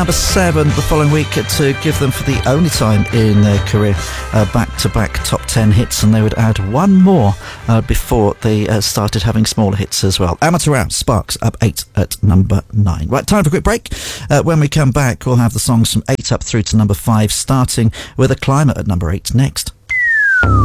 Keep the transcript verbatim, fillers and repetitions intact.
number seven the following week to give them, for the only time in their career, uh, back-to-back top ten hits, and they would add one more uh, before they uh, started having smaller hits as well. Amateur Hour, Sparks, up eight at number nine. Right, time for a quick break. Uh, when we come back, we'll have the songs from eight up through to number five, starting with A Climber at number eight next.